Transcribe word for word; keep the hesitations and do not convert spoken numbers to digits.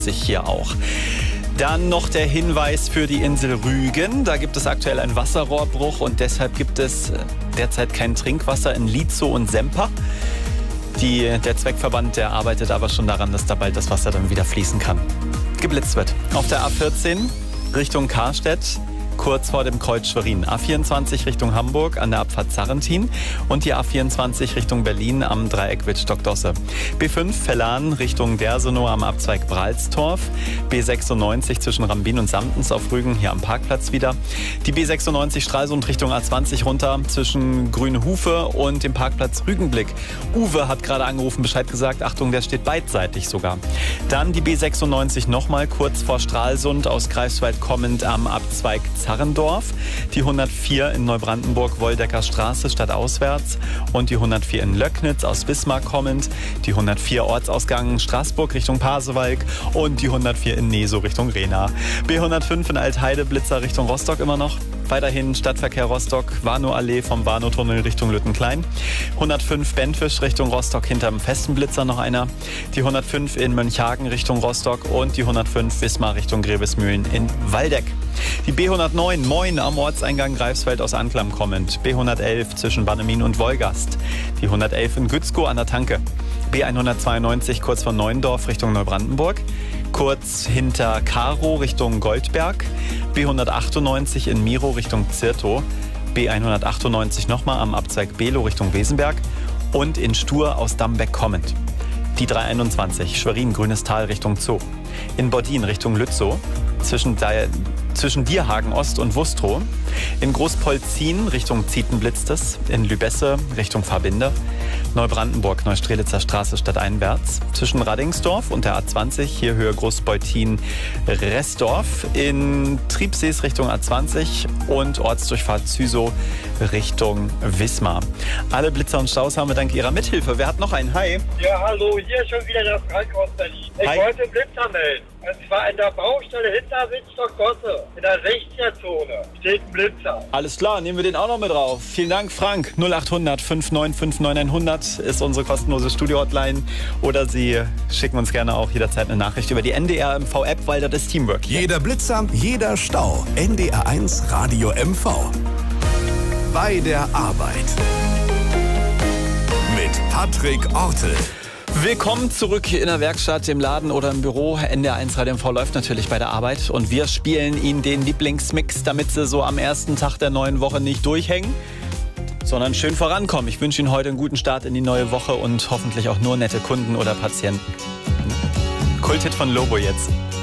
sich hier auch. Dann noch der Hinweis für die Insel Rügen. Da gibt es aktuell einen Wasserrohrbruch und deshalb gibt es derzeit kein Trinkwasser in Lietzow und Semper. Die, der Zweckverband, der arbeitet aber schon daran, dass da bald das Wasser dann wieder fließen kann. Geblitzt wird. Auf der A vierzehn Richtung Karstedt, kurz vor dem Kreuz Schwerin. A vierundzwanzig Richtung Hamburg an der Abfahrt Zarrentin und die A vierundzwanzig Richtung Berlin am Dreieck Wittstock-Dosse. B fünf Vellan Richtung Dersenow am Abzweig Bralstorf. B sechsundneunzig zwischen Rambin und Samtens auf Rügen, hier am Parkplatz wieder. Die B sechsundneunzig Stralsund Richtung A zwanzig runter zwischen Grüne Hufe und dem Parkplatz Rügenblick. Uwe hat gerade angerufen, Bescheid gesagt, Achtung, der steht beidseitig sogar. Dann die B sechsundneunzig nochmal kurz vor Stralsund aus Greifswald kommend am Abzweig Zarrendorf, die hundertvier in Neubrandenburg-Woldecker Straße stadtauswärts und die hundertvier in Löcknitz aus Wismar kommend, die hundertvier Ortsausgang Straßburg Richtung Pasewalk und die hundertvier in Nesow Richtung Rehna. B hundertfünf in Altheide Blitzer Richtung Rostock immer noch. Weiterhin Stadtverkehr Rostock, Warnow-Allee vom Warnow-Tunnel Richtung Lüttenklein. hundertfünf Benfisch Richtung Rostock hinterm festen Blitzer noch einer. Die hundertfünf in Mönchhagen Richtung Rostock und die hundertfünf Wismar Richtung Grevesmühlen in Waldeck. Die B hundertneun Moin am Ortseingang Greifswald aus Anklam kommend. B hundertelf zwischen Bannemin und Wolgast. Die hundertelf in Gützkow an der Tanke. B hundertzweiundneunzig kurz vor Neuendorf Richtung Neubrandenburg. Kurz hinter Karow Richtung Goldberg. B hundertachtundneunzig in Miro Richtung Zirtow. B hundertachtundneunzig nochmal am Abzweig Below Richtung Wesenberg. Und in Stur aus Dambeck kommend. Die dreihunderteinundzwanzig Schwerin Grünes Tal Richtung Zoo. In Boddin Richtung Lützow. Zwischen, der, zwischen Dierhagen Ost und Wustrow. In Großpolzin Richtung Zietenblitztes. In Lübesse Richtung Verbinde. Neubrandenburg, Neustrelitzer Straße stadteinwärts. Zwischen Radingsdorf und der A zwanzig, hier Höhe Großbeutin Restdorf. In Triebsees Richtung A zwanzig und Ortsdurchfahrt Züsow Richtung Wismar. Alle Blitzer und Staus haben wir dank Ihrer Mithilfe. Wer hat noch einen? Hi. Ja, hallo, hier ist schon wieder der Frank aus Berlin. Ich Hi. wollte einen Blitzer melden. Und zwar in der Baustelle hinter Wittstock-Gosse, in der sechziger-Zone, steht ein Blitzer. Alles klar, nehmen wir den auch noch mit drauf. Vielen Dank, Frank. null achthundert fünf neun fünf neun hundert ist unsere kostenlose Studio-Hotline. Oder Sie schicken uns gerne auch jederzeit eine Nachricht über die N D R M V-App, weil das ist Teamwork. Jeder Blitzer, jeder Stau. N D R eins Radio M V. Bei der Arbeit. Mit Patrick Ortel. Willkommen zurück in der Werkstatt, im Laden oder im Büro. N D R eins Radio M V läuft natürlich bei der Arbeit und wir spielen Ihnen den Lieblingsmix, damit Sie so am ersten Tag der neuen Woche nicht durchhängen, sondern schön vorankommen. Ich wünsche Ihnen heute einen guten Start in die neue Woche und hoffentlich auch nur nette Kunden oder Patienten. Kulthit von Lobo jetzt.